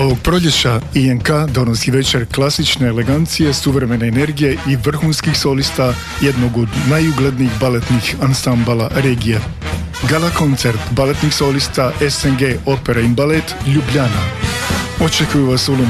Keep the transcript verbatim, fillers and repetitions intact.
Ovog proljeća I N K donosi večer klasične elegancije, suvremene energije i vrhunskih solista jednog od najuglednijih baletnih ansambala regije. Gala koncert baletnih solista S N G Opera in Ballet Ljubljana. Očekuju vas u